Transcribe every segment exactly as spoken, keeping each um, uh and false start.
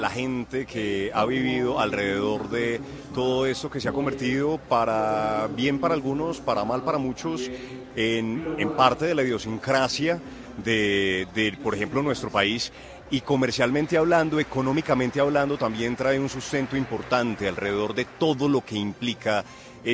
la gente que ha vivido alrededor de todo eso que se ha convertido, para bien para algunos, para mal para muchos, en, en parte de la idiosincrasia de, de, por ejemplo, nuestro país. Y comercialmente hablando, económicamente hablando, también trae un sustento importante alrededor de todo lo que implica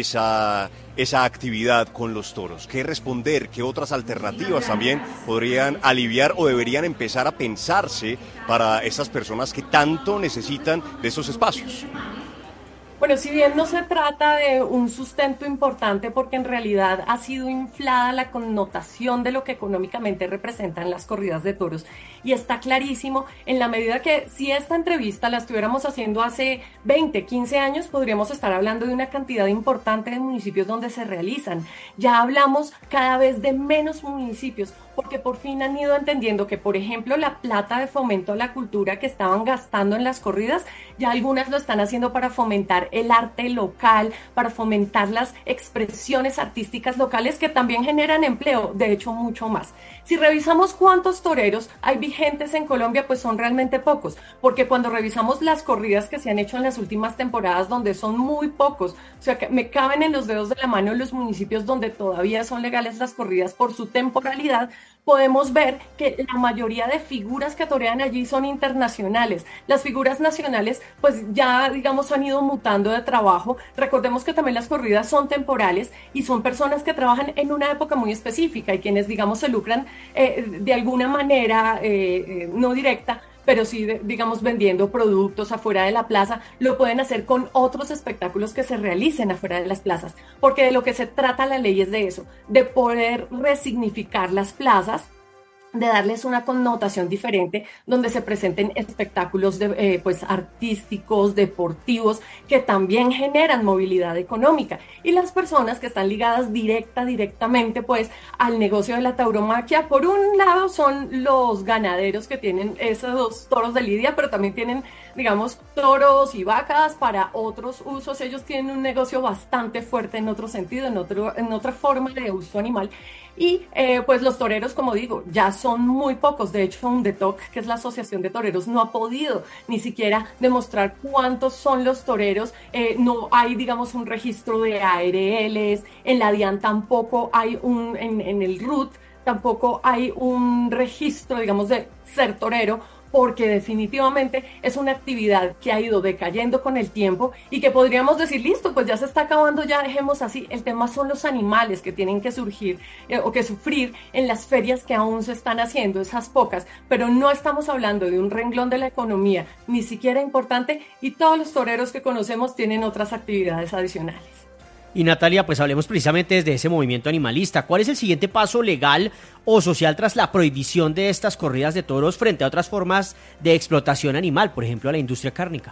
esa, esa actividad con los toros. ¿Qué responder? ¿Qué otras alternativas también podrían aliviar o deberían empezar a pensarse para esas personas que tanto necesitan de esos espacios? Bueno, si bien no se trata de un sustento importante porque en realidad ha sido inflada la connotación de lo que económicamente representan las corridas de toros, y está clarísimo en la medida que si esta entrevista la estuviéramos haciendo hace veinte, quince años, podríamos estar hablando de una cantidad importante de municipios donde se realizan. Ya hablamos cada vez de menos municipios porque por fin han ido entendiendo que, por ejemplo, la plata de fomento a la cultura que estaban gastando en las corridas, ya algunas lo están haciendo para fomentar el arte local, para fomentar las expresiones artísticas locales que también generan empleo, de hecho mucho más. Si revisamos cuántos toreros hay vigentes en Colombia, pues son realmente pocos, porque cuando revisamos las corridas que se han hecho en las últimas temporadas, donde son muy pocos, o sea que me caben en los dedos de la mano los municipios donde todavía son legales las corridas por su temporalidad, podemos ver que la mayoría de figuras que torean allí son internacionales. Las figuras nacionales pues ya digamos han ido mutando de trabajo. Recordemos que también las corridas son temporales y son personas que trabajan en una época muy específica y quienes digamos se lucran eh, de alguna manera eh, eh, no directa, pero sí, digamos, vendiendo productos afuera de la plaza, lo pueden hacer con otros espectáculos que se realicen afuera de las plazas, porque de lo que se trata la ley es de eso, de poder resignificar las plazas, de darles una connotación diferente, donde se presenten espectáculos de, eh, pues, artísticos, deportivos, que también generan movilidad económica. Y las personas que están ligadas directa, directamente, pues, al negocio de la tauromaquia, por un lado son los ganaderos que tienen esos toros de lidia, pero también tienen, digamos, toros y vacas para otros usos. Ellos tienen un negocio bastante fuerte en otro sentido, en, otro, en otra forma de uso animal. Y eh, pues los toreros, como digo, ya son muy pocos. De hecho, UNDETOC, que es la Asociación de Toreros, no ha podido ni siquiera demostrar cuántos son los toreros. Eh, no hay, digamos, un registro de A R Ls. En la DIAN tampoco hay un, en, en el R U T tampoco hay un registro, digamos, de ser torero, porque definitivamente es una actividad que ha ido decayendo con el tiempo y que podríamos decir, listo, pues ya se está acabando, ya dejemos así. El tema son los animales que tienen que surgir eh, o que sufrir en las ferias que aún se están haciendo, esas pocas, pero no estamos hablando de un renglón de la economía, ni siquiera importante, y todos los toreros que conocemos tienen otras actividades adicionales. Y Natalia, pues hablemos precisamente desde ese movimiento animalista. ¿Cuál es el siguiente paso legal o social tras la prohibición de estas corridas de toros frente a otras formas de explotación animal, por ejemplo a la industria cárnica?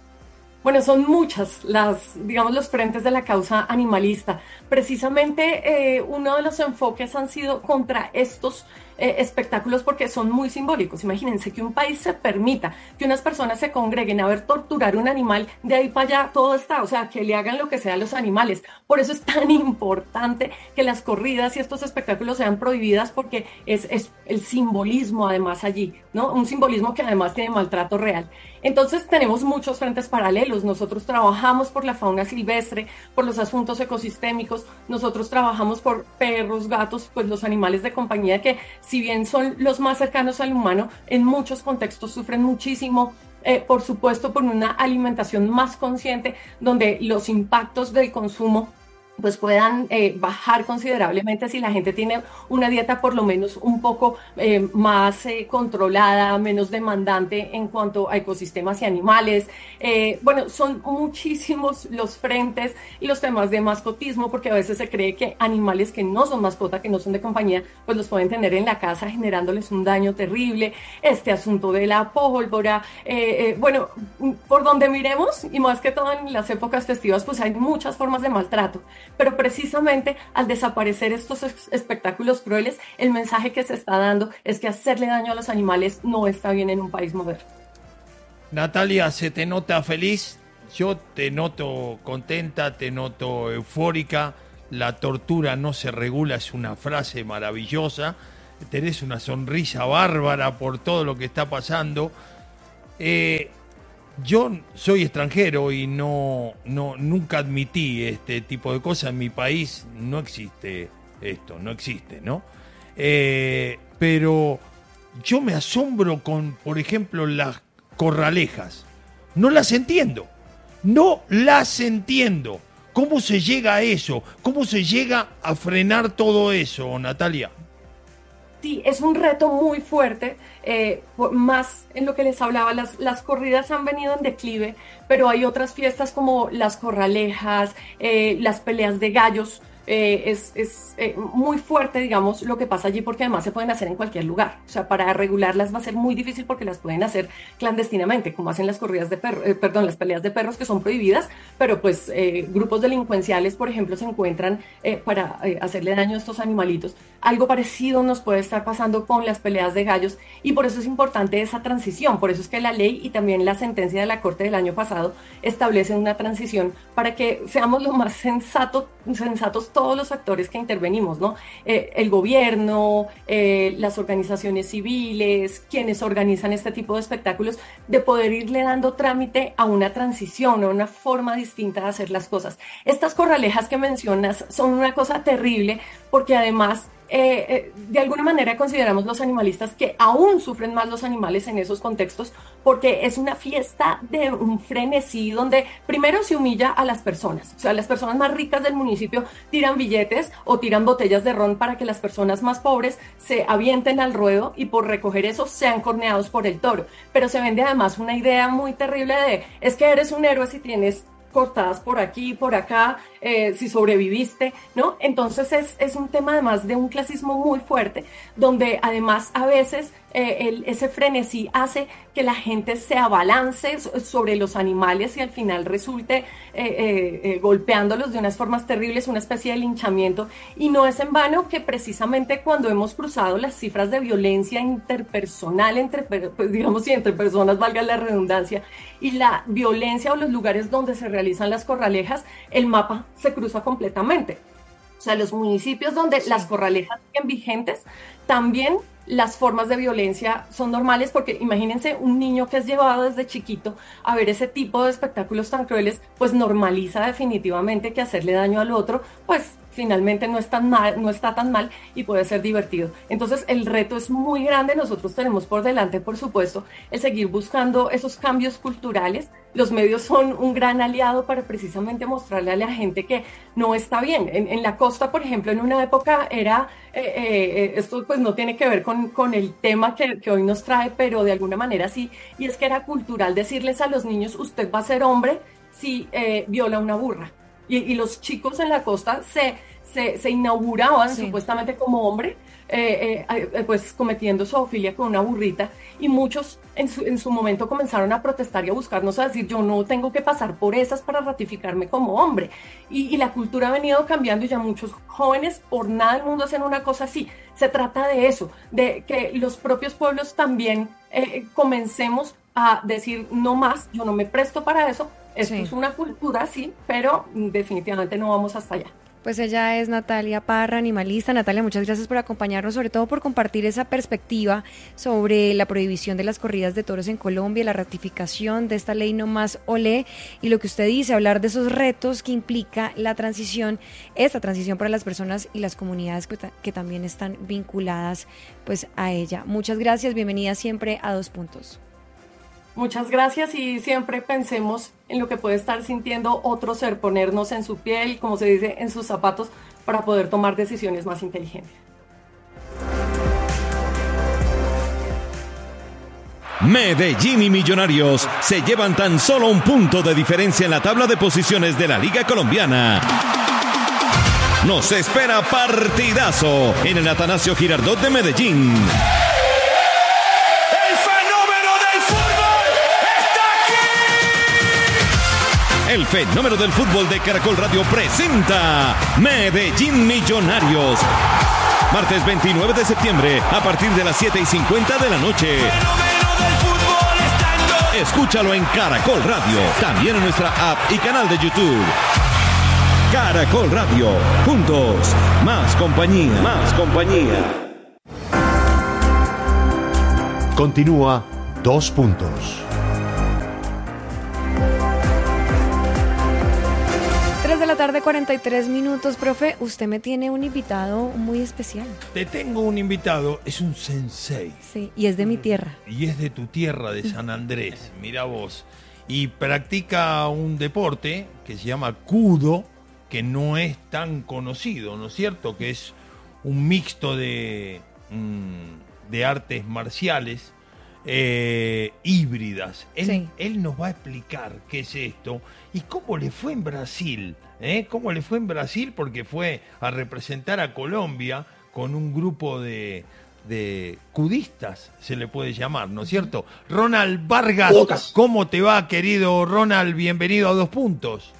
Bueno, son muchas las, digamos, los frentes de la causa animalista. Precisamente eh, uno de los enfoques han sido contra estos eh, espectáculos porque son muy simbólicos. Imagínense que un país se permita que unas personas se congreguen a ver torturar un animal, de ahí para allá todo está, o sea, que le hagan lo que sea a los animales. Por eso es tan importante que las corridas y estos espectáculos sean prohibidas, porque es, es el simbolismo además allí, ¿no? Un simbolismo que además tiene maltrato real. Entonces tenemos muchos frentes paralelos. Nosotros trabajamos por la fauna silvestre, por los asuntos ecosistémicos. Nosotros trabajamos por perros, gatos, pues los animales de compañía que, si bien son los más cercanos al humano, en muchos contextos sufren muchísimo. Eh, por supuesto, por una alimentación más consciente, donde los impactos del consumo pues puedan eh, bajar considerablemente si la gente tiene una dieta por lo menos un poco eh, más eh, controlada, menos demandante en cuanto a ecosistemas y animales. Eh, bueno, son muchísimos los frentes y los temas de mascotismo, porque a veces se cree que animales que no son mascota, que no son de compañía, pues los pueden tener en la casa generándoles un daño terrible. Este asunto de la pólvora, eh, eh, bueno, por donde miremos, y más que todo en las épocas festivas, pues hay muchas formas de maltrato. Pero precisamente al desaparecer estos espectáculos crueles, el mensaje que se está dando es que hacerle daño a los animales no está bien en un país moderno. Natalia, ¿se te nota feliz? Yo te noto contenta, te noto eufórica. La tortura no se regula, es una frase maravillosa. Tenés una sonrisa bárbara por todo lo que está pasando. Eh, yo soy extranjero y no, no nunca admití este tipo de cosas. En mi país no existe esto, no existe, ¿no? Eh, pero yo me asombro con, por ejemplo, las corralejas. No las entiendo, no las entiendo. ¿Cómo se llega a eso? ¿Cómo se llega a frenar todo eso, Natalia? Sí, es un reto muy fuerte, eh, más en lo que les hablaba, las, las corridas han venido en declive, pero hay otras fiestas como las corralejas, eh, las peleas de gallos. Eh, es es eh, muy fuerte, digamos, lo que pasa allí, porque además se pueden hacer en cualquier lugar. O sea, para regularlas va a ser muy difícil porque las pueden hacer clandestinamente, como hacen las corridas de perros, eh, perdón, las peleas de perros, que son prohibidas, pero pues eh, grupos delincuenciales, por ejemplo, se encuentran eh, para eh, hacerle daño a estos animalitos. Algo parecido nos puede estar pasando con las peleas de gallos, y por eso es importante esa transición. Por eso es que la ley y también la sentencia de la Corte del año pasado establecen una transición para que seamos lo más sensato, sensatos todos los actores que intervenimos, ¿no? Eh, el gobierno, eh, las organizaciones civiles, quienes organizan este tipo de espectáculos, de poder irle dando trámite a una transición, a una forma distinta de hacer las cosas. Estas corralejas que mencionas son una cosa terrible, porque además Eh, eh, de alguna manera consideramos los animalistas que aún sufren más los animales en esos contextos, porque es una fiesta de un frenesí donde primero se humilla a las personas. O sea, las personas más ricas del municipio tiran billetes o tiran botellas de ron para que las personas más pobres se avienten al ruedo y por recoger eso sean corneados por el toro. Pero se vende además una idea muy terrible de es que eres un héroe si tienes cortadas por aquí, por acá, eh, si sobreviviste, ¿no? Entonces es, es un tema además de un clasismo muy fuerte, donde además a veces eh, el, ese frenesí hace que la gente se abalance sobre los animales y al final resulte eh, eh, eh, golpeándolos de unas formas terribles, una especie de linchamiento. Y no es en vano que precisamente cuando hemos cruzado las cifras de violencia interpersonal, entre, pues digamos, y entre personas, valga la redundancia, y la violencia o los lugares donde se realizan las corralejas, el mapa se cruza completamente. O sea, los municipios donde sí. las corralejas siguen vigentes, también las formas de violencia son normales, porque imagínense un niño que es llevado desde chiquito a ver ese tipo de espectáculos tan crueles, pues normaliza definitivamente que hacerle daño al otro, pues finalmente no es tan mal, no está tan mal y puede ser divertido. Entonces el reto es muy grande. Nosotros tenemos por delante, por supuesto, el seguir buscando esos cambios culturales. Los medios son un gran aliado para precisamente mostrarle a la gente que no está bien. En, en la costa, por ejemplo, en una época era, eh, eh, esto pues no tiene que ver con, con el tema que, que hoy nos trae, pero de alguna manera sí, y es que era cultural decirles a los niños, usted va a ser hombre si eh, viola una burra. Y, y los chicos en la costa se, se, se inauguraban sí. supuestamente como hombre, eh, eh, pues cometiendo zoofilia con una burrita, y muchos en su, en su momento comenzaron a protestar y a buscarnos, a decir, yo no tengo que pasar por esas para ratificarme como hombre. Y, y la cultura ha venido cambiando, y ya muchos jóvenes por nada del mundo hacen una cosa así. Se trata de eso, de que los propios pueblos también eh, comencemos a decir, no más, yo no me presto para eso. Esto sí. es una cultura, sí, pero definitivamente no vamos hasta allá. Pues ella es Natalia Parra, animalista. Natalia, muchas gracias por acompañarnos, sobre todo por compartir esa perspectiva sobre la prohibición de las corridas de toros en Colombia, la ratificación de esta ley No Más Olé, y lo que usted dice, hablar de esos retos que implica la transición, esta transición para las personas y las comunidades que, que también están vinculadas pues a ella. Muchas gracias, bienvenida siempre a Dos Puntos. Muchas gracias, y siempre pensemos en lo que puede estar sintiendo otro ser, ponernos en su piel, como se dice, en sus zapatos, para poder tomar decisiones más inteligentes. Medellín y Millonarios se llevan tan solo un punto de diferencia en la tabla de posiciones de la Liga Colombiana. Nos espera partidazo en el Atanasio Girardot de Medellín. El fenómeno del fútbol de Caracol Radio presenta Medellín Millonarios. Martes veintinueve de septiembre a partir de las siete y cincuenta de la noche. Escúchalo en Caracol Radio, también en nuestra app y canal de YouTube. Caracol Radio, juntos, más compañía, más compañía. Continúa Dos Puntos. de la tarde, cuarenta y tres minutos. Profe, usted me tiene un invitado muy especial. Te tengo un invitado, es un sensei. Sí, y es de mi tierra. Y es de tu tierra, de San Andrés, mira vos. Y practica un deporte que se llama Kudo, que no es tan conocido, ¿no es cierto? Que es un mixto de, mm, de artes marciales eh, híbridas. Él, Sí. él nos va a explicar qué es esto y cómo le fue en Brasil. ¿eh? ¿Cómo le fue en Brasil? Porque fue a representar a Colombia con un grupo de, de cudistas, se le puede llamar, ¿no es cierto? Ronald Vargas, Lucas. ¿cómo te va, querido Ronald? Bienvenido a Dos Puntos.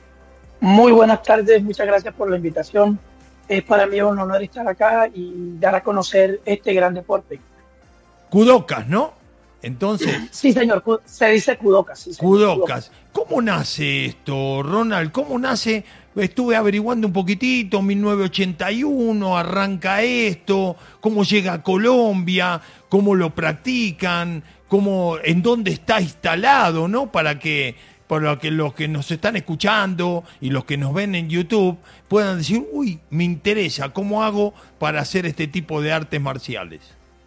Muy buenas tardes, muchas gracias por la invitación. Es para mí un honor estar acá y dar a conocer este gran deporte. Kudocas, ¿no? Entonces, Sí, señor, cu- se dice Kudocas. Sí, señor, Kudocas. ¿Cómo nace esto, Ronald? ¿Cómo nace? Estuve averiguando un poquitito, mil novecientos ochenta y uno arranca esto, cómo llega a Colombia, cómo lo practican, cómo, en dónde está instalado, ¿no? Para que, para que los que nos están escuchando y los que nos ven en YouTube puedan decir, uy, me interesa, ¿cómo hago para hacer este tipo de artes marciales?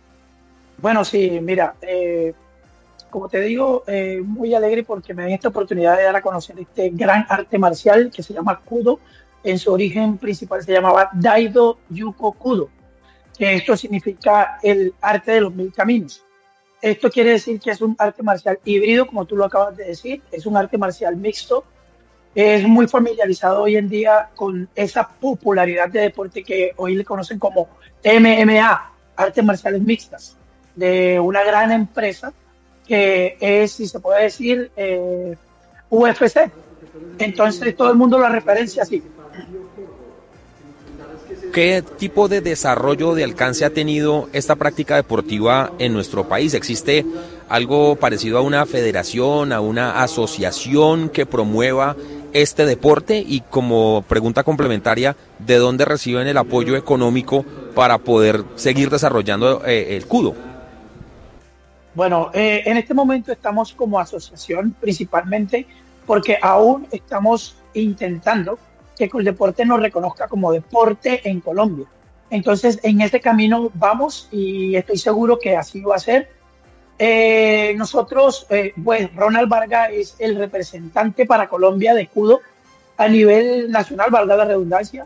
Bueno, sí, mira, eh, como te digo, eh, muy alegre porque me dan esta oportunidad de dar a conocer este gran arte marcial que se llama Kudo. En su origen principal se llamaba Daido Yuko Kudo, que esto significa el arte de los mil caminos. Esto quiere decir que es un arte marcial híbrido, como tú lo acabas de decir, es un arte marcial mixto. Es muy familiarizado hoy en día con esa popularidad de deporte que hoy le conocen como M M A, artes marciales mixtas, de una gran empresa que es, si se puede decir, eh, U F C. Entonces todo el mundo la referencia así. ¿Qué tipo de desarrollo de alcance ha tenido esta práctica deportiva en nuestro país? ¿Existe algo parecido a una federación, a una asociación que promueva este deporte? Y como pregunta complementaria, ¿de dónde reciben el apoyo económico para poder seguir desarrollando eh, el Kudo? Bueno, eh, en este momento estamos como asociación principalmente porque aún estamos intentando que el deporte nos reconozca como deporte en Colombia. Entonces, en este camino vamos y estoy seguro que así va a ser. Eh, nosotros, eh, pues Ronald Vargas es el representante para Colombia de Kudo a nivel nacional, valga la redundancia.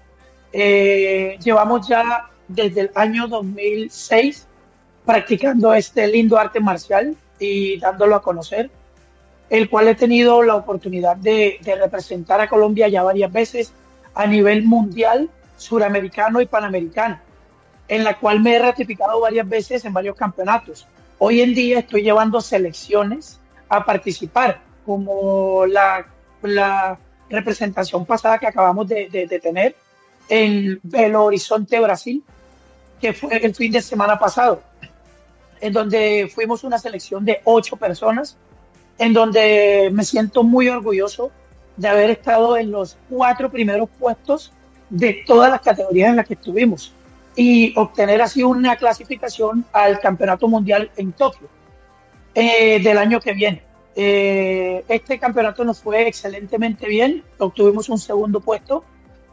Eh, llevamos ya desde el año dos mil seis practicando este lindo arte marcial y dándolo a conocer, el cual he tenido la oportunidad de, de representar a Colombia ya varias veces a nivel mundial, suramericano y panamericano, en la cual me he ratificado varias veces en varios campeonatos. Hoy en día estoy llevando selecciones a participar, como la, la representación pasada que acabamos de, de, de tener en Belo Horizonte, Brasil, que fue el fin de semana pasado, en donde fuimos una selección de ocho personas, en donde me siento muy orgulloso de haber estado en los cuatro primeros puestos de todas las categorías en las que estuvimos y obtener así una clasificación al Campeonato Mundial en Tokio eh, del año que viene. Eh, este campeonato nos fue excelentemente bien, obtuvimos un segundo puesto,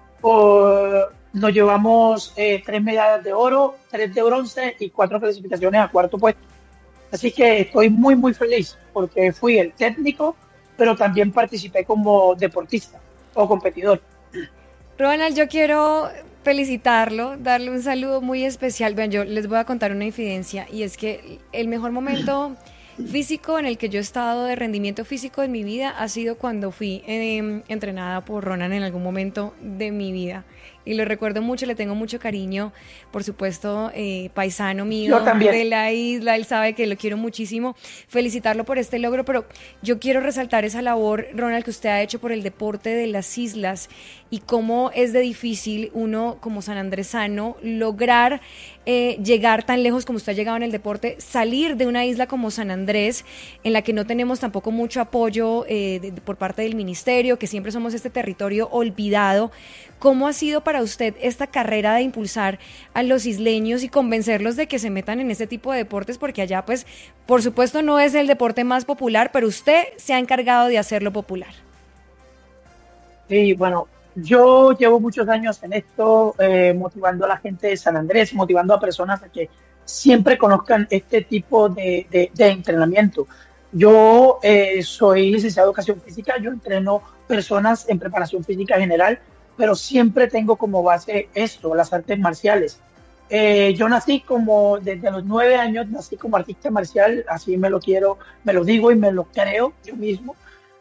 por, nos llevamos eh, tres medallas de oro, tres de bronce y cuatro clasificaciones a cuarto puesto. Así que estoy muy, muy feliz porque fui el técnico, pero también participé como deportista o competidor. Ronald, yo quiero felicitarlo, darle un saludo muy especial. Vean, yo les voy a contar una infidencia y es que el mejor momento físico en el que yo he estado de rendimiento físico en mi vida ha sido cuando fui eh, entrenada por Ronald en algún momento de mi vida. Y lo recuerdo mucho, le tengo mucho cariño, por supuesto, eh, paisano mío de la isla, él sabe que lo quiero muchísimo, felicitarlo por este logro, pero yo quiero resaltar esa labor, Ronald, que usted ha hecho por el deporte de las islas y cómo es de difícil uno como sanandresano lograr eh, llegar tan lejos como usted ha llegado en el deporte, salir de una isla como San Andrés, en la que no tenemos tampoco mucho apoyo eh, de, de, por parte del ministerio, que siempre somos este territorio olvidado. ¿Cómo ha sido para usted esta carrera de impulsar a los isleños y convencerlos de que se metan en este tipo de deportes? Porque allá, pues, por supuesto, no es el deporte más popular, pero usted se ha encargado de hacerlo popular. Sí, bueno, yo llevo muchos años en esto, eh, motivando a la gente de San Andrés, motivando a personas a que siempre conozcan este tipo de, de, de entrenamiento. Yo eh, soy licenciado en Educación Física, yo entreno personas en preparación física general, pero siempre tengo como base esto, las artes marciales. Eh, yo nací como, desde los nueve años, nací como artista marcial, así me lo quiero, me lo digo y me lo creo yo mismo.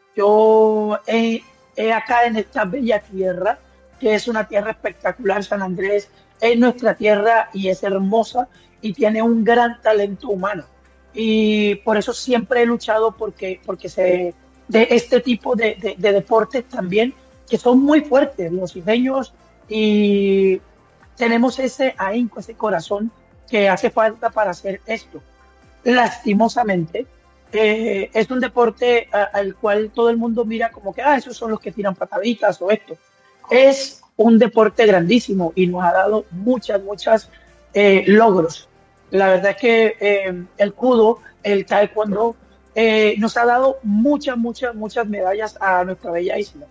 Yo he, he acá en esta bella tierra, que es una tierra espectacular, San Andrés es nuestra tierra y es hermosa y tiene un gran talento humano. Y por eso siempre he luchado porque, porque se, de este tipo de, de, de deportes también, que son muy fuertes, los isleños, y tenemos ese ahínco, ese corazón que hace falta para hacer esto. Lastimosamente, eh, es un deporte a, al cual todo el mundo mira como que, ah, esos son los que tiran pataditas o esto. Es un deporte grandísimo y nos ha dado muchas, muchas eh, logros. La verdad es que eh, el judo, el taekwondo, eh, nos ha dado muchas, muchas, muchas medallas a nuestra bella isla.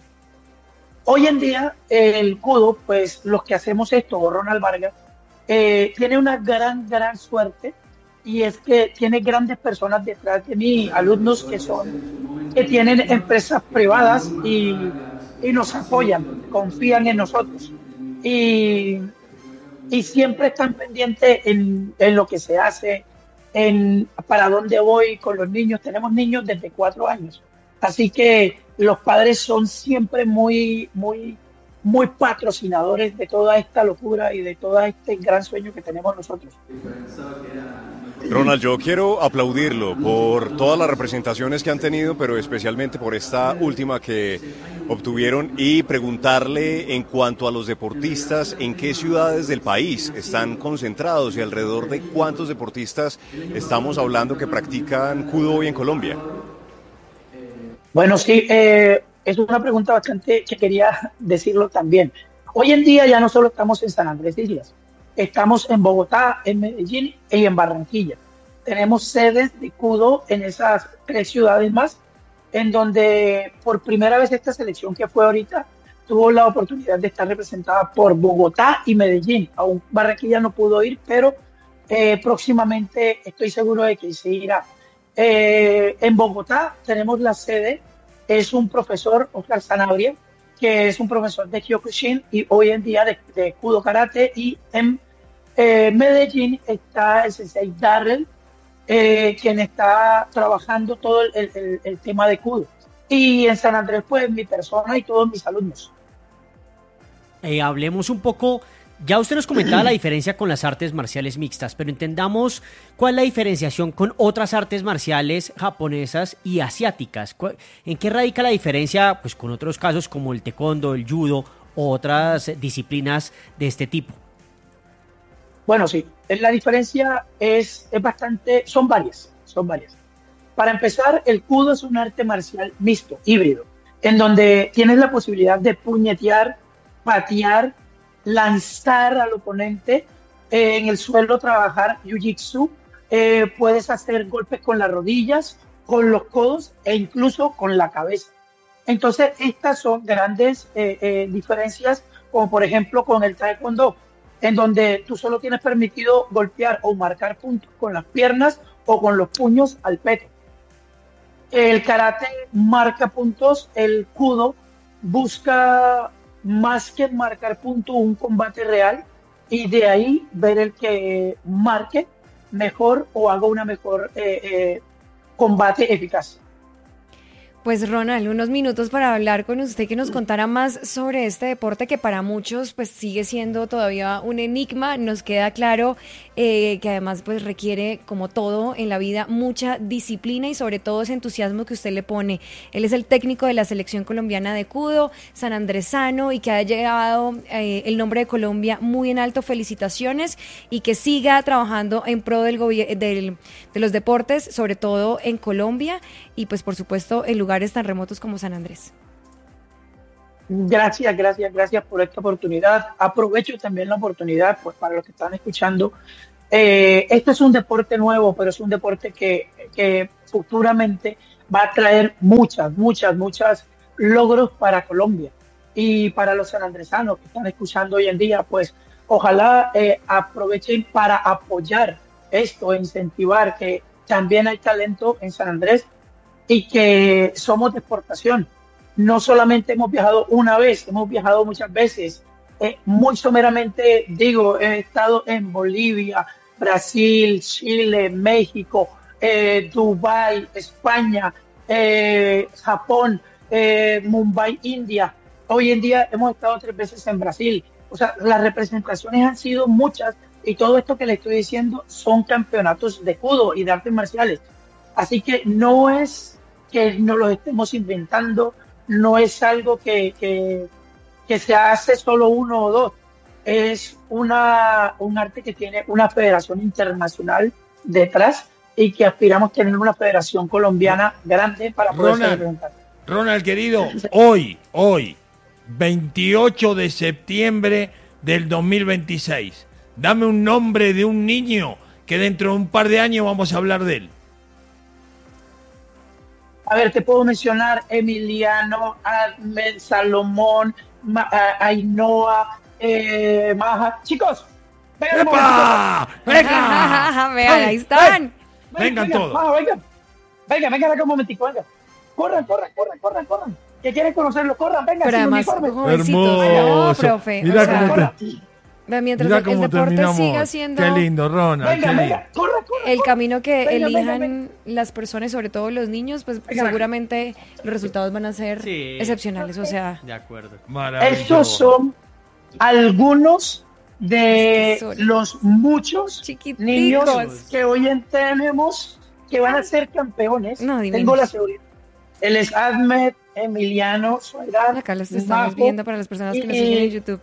Hoy en día, el judo, pues los que hacemos esto, o Ronald Vargas, eh, tiene una gran, gran suerte, y es que tiene grandes personas detrás de mí, alumnos que son, que tienen empresas privadas y, y nos apoyan, confían en nosotros. Y y siempre están pendientes en, en lo que se hace, en para dónde voy con los niños. Tenemos niños desde cuatro años, así que los padres son siempre muy, muy, muy patrocinadores de toda esta locura y de todo este gran sueño que tenemos nosotros. Ronald, yo quiero aplaudirlo por todas las representaciones que han tenido, pero especialmente por esta última que obtuvieron, y preguntarle en cuanto a los deportistas, en qué ciudades del país están concentrados y alrededor de cuántos deportistas estamos hablando que practican judo hoy en Colombia. Bueno, sí, eh, es una pregunta bastante que quería decirlo también. Hoy en día ya no solo estamos en San Andrés Islas, estamos en Bogotá, en Medellín y en Barranquilla. Tenemos sedes de judo en esas tres ciudades más, en donde por primera vez esta selección que fue ahorita tuvo la oportunidad de estar representada por Bogotá y Medellín. Aún Barranquilla no pudo ir, pero eh, próximamente estoy seguro de que se irá. Eh, en Bogotá tenemos la sede, es un profesor, Oscar Sanabria, que es un profesor de Kyokushin y hoy en día de, de Judo Karate, y en eh, Medellín está el sensei Darrell, eh, quien está trabajando todo el, el, el tema de Judo. Y en San Andrés, pues, mi persona y todos mis alumnos. Eh, hablemos un poco, ya usted nos comentaba la diferencia con las artes marciales mixtas, pero entendamos cuál es la diferenciación con otras artes marciales japonesas y asiáticas. ¿En qué radica la diferencia, pues, con otros casos como el taekwondo, el judo o otras disciplinas de este tipo? Bueno, sí, la diferencia es, es bastante, son varias, son varias. Para empezar, el judo es un arte marcial mixto, híbrido, en donde tienes la posibilidad de puñetear, patear, lanzar al oponente, eh, en el suelo trabajar jiu-jitsu, eh, puedes hacer golpes con las rodillas, con los codos e incluso con la cabeza. Entonces, estas son grandes eh, eh, diferencias, como por ejemplo con el taekwondo, en donde tú solo tienes permitido golpear o marcar puntos con las piernas o con los puños al pecho. El karate marca puntos, el judo busca más que marcar puntos, un combate real, y de ahí ver el que marque mejor o haga una mejor eh, eh, combate eficaz. Pues Ronald, unos minutos para hablar con usted, que nos contara más sobre este deporte que para muchos pues sigue siendo todavía un enigma. Nos queda claro eh, que además pues requiere, como todo en la vida, mucha disciplina y sobre todo ese entusiasmo que usted le pone. Él es el técnico de la selección colombiana de judo, sanandresano, y que ha llevado eh, el nombre de Colombia muy en alto. Felicitaciones, y que siga trabajando en pro del, del de los deportes, sobre todo en Colombia, y pues por supuesto en lugares tan remotos como San Andrés. Gracias, gracias, gracias por esta oportunidad. Aprovecho también la oportunidad, pues, para los que están escuchando. Eh, este es un deporte nuevo, pero es un deporte que, que futuramente va a traer muchas, muchas, muchas logros para Colombia. y para los sanandresanos que están escuchando hoy en día, pues ojalá eh, aprovechen para apoyar esto, incentivar que también hay talento en San Andrés y que somos de exportación. No solamente hemos viajado una vez, hemos viajado muchas veces. Eh, muy someramente digo, he estado en Bolivia, Brasil, Chile, México, eh, Dubái, España, eh, Japón, eh, Mumbai, India. Hoy en día hemos estado tres veces en Brasil. O sea, las representaciones han sido muchas y todo esto que le estoy diciendo son campeonatos de judo y de artes marciales. Así que no es que nos lo estemos inventando, no es algo que, que, que se hace solo uno o dos. Es una, un arte que tiene una federación internacional detrás y que aspiramos a tener una federación colombiana grande para poder representar. Ronald, querido, hoy, hoy, veintiocho de septiembre del dos mil veintiséis, dame un nombre de un niño que dentro de un par de años vamos a hablar de él. A ver, te puedo mencionar Emiliano, Ahmed, Salomón, Ma, a, Ainhoa, eh, Maja. Chicos, vengan. ¡Epa! ¡Venga! Vean, ahí están. Vengan vengan, todos. Maja, vengan. Vengan, vengan acá un momentico, vengan. Corran, corran, corran, corran, corran. Que quieren conocerlo, corran, vengan. Pero sin además, uniforme. jovencitos. Hermoso. No, profe. Mira o sea, cómo corran. Vea, mientras Mirá el, el cómo deporte terminamos. siga siendo Qué lindo, Ronald. Vengan, qué lindo. vengan, corran, corran. el camino que Venga, elijan venga, venga. las personas, sobre todo los niños, pues Venga. seguramente los resultados van a ser Sí. excepcionales. O sea, De acuerdo. Maravilloso. Estos son algunos de Es que son los muchos chiquiticos. niños que hoy en tenemos que van a ser campeones. No, divinos. Tengo la seguridad. Él es Ahmed, Emiliano, Soledad, acá los estamos Majo, viendo para las personas que nos y- siguen en YouTube.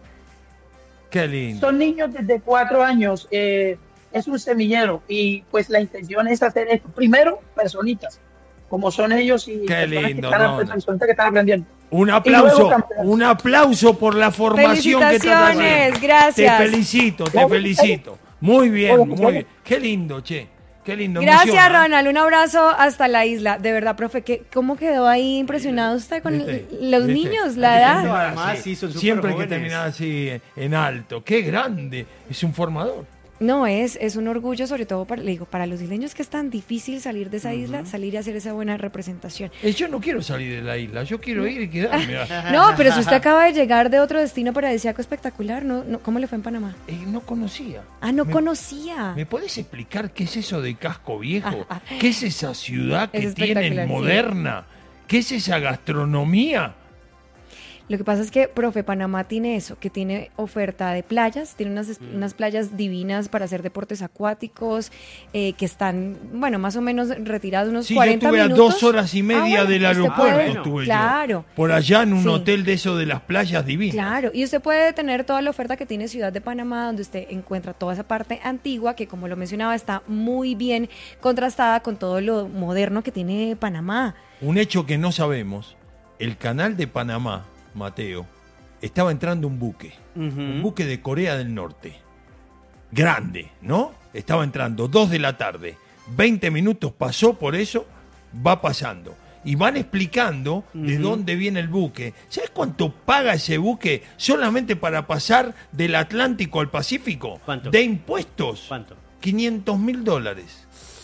Qué lindo. Son niños desde cuatro años. Eh, es un semillero y pues la intención es hacer esto. Primero, personitas, como son ellos y Qué personas que lindo, están, Ronald. personitas que están aprendiendo. Un Y aplauso, luego campeones. un aplauso por la formación que estás haciendo. Felicitaciones, gracias. Te felicito, te Bueno, felicito. Muy bien, bueno, muy bien. Qué lindo, che. Qué lindo. Gracias, emociona. Ronald. Un abrazo hasta la isla. De verdad, profe, ¿qué, ¿cómo quedó ahí impresionado usted con ¿Viste? los ¿Viste? niños, la Hay que edad? terminar Además, así. sí, son súper Siempre hay que jóvenes. terminar así en- en alto. Qué grande. Es un formador. No, es, es un orgullo, sobre todo para, le digo, para los isleños, que es tan difícil salir de esa isla, salir y hacer esa buena representación. Eh, Yo no quiero salir de la isla. Yo quiero ir y quedarme. No, pero si usted acaba de llegar de otro destino paradisíaco espectacular, ¿no? no ¿Cómo le fue en Panamá? Eh, no conocía. Ah, no Me- conocía. ¿Me podés explicar qué es eso de Casco Viejo? ¿Qué es esa ciudad que Es tienen espectacular, sí. moderna? ¿Qué es esa gastronomía? Lo que pasa es que, profe, Panamá tiene eso, que tiene oferta de playas, tiene unas, es- Mm. unas playas divinas para hacer deportes acuáticos, eh, que están, bueno, más o menos retiradas unos Sí, yo cuarenta estuve a minutos. dos horas y media Ah, bueno, del usted aeropuerto, puede- estuve Claro. yo. Por allá en un Sí. hotel de eso de las playas divinas. Claro, y usted puede tener toda la oferta que tiene Ciudad de Panamá, donde usted encuentra toda esa parte antigua, que como lo mencionaba, está muy bien contrastada con todo lo moderno que tiene Panamá. Un hecho que no sabemos, el canal de Panamá, Mateo, estaba entrando un buque, un buque de Corea del Norte, grande, ¿no? Estaba entrando, dos de la tarde, veinte minutos pasó por eso, va pasando. Y van explicando de dónde viene el buque. ¿Sabes cuánto paga ese buque solamente para pasar del Atlántico al Pacífico? ¿Cuánto? De impuestos. ¿Cuánto? quinientos mil dólares.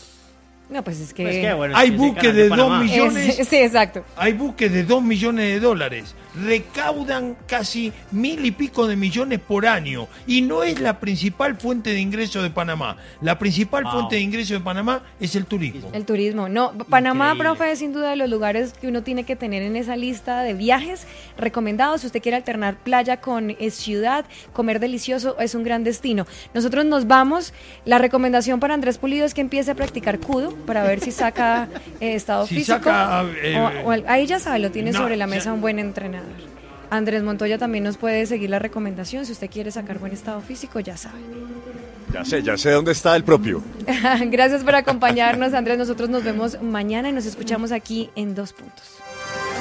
No, pues es que... Pues qué bueno, Hay ese buques canal de Panamá. dos millones. Es- sí, exacto. Hay buques de dos millones de dólares, recaudan casi mil y pico de millones por año y no es la principal fuente de ingreso de Panamá. La principal Wow. fuente de ingreso de Panamá es el turismo. El turismo. No, Panamá, Increíble. profe, es sin duda de los lugares que uno tiene que tener en esa lista de viajes recomendados. Si usted quiere alternar playa con eh, ciudad, comer delicioso, es un gran destino. Nosotros nos vamos. La recomendación para Andrés Pulido es que empiece a practicar kudo para ver si saca eh, estado Si físico. saca, eh, O- o al- ahí ya sabe, lo tiene no, sobre la ya- mesa un buen entrenador. Andrés Montoya también nos puede seguir la recomendación. Si usted quiere sacar buen estado físico, ya sabe. Ya sé, ya sé dónde está el propio. Gracias por acompañarnos, Andrés. Nosotros nos vemos mañana y nos escuchamos aquí en Dos Puntos.